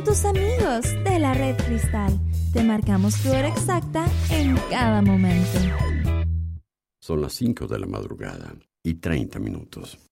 tus amigos de la Red Cristal. Te marcamos tu hora exacta en cada momento. Son las 5 de la madrugada y 30 minutos.